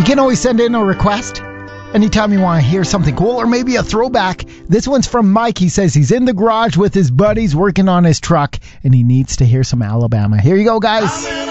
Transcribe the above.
You can always send in a request anytime you want to hear something cool or maybe a throwback. This one's from Mike. He says he's in the garage with his buddies working on his truck and he needs to hear some Alabama. Here you go, guys.